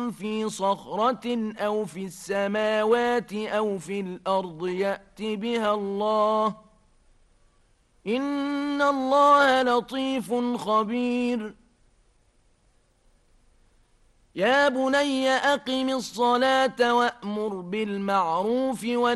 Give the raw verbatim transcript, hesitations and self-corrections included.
في صخرة أو في السماوات أو في الأرض يأت بها الله إن الله لطيف خبير. يا بني أقم الصلاة وأمر بالمعروف